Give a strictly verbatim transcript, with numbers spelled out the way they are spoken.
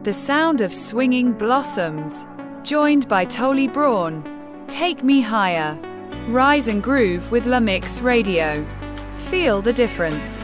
The sound of swinging blossoms. Joined by Tolly Braun. Take Me Higher. Rise and groove with La Mix Radio. Feel the difference.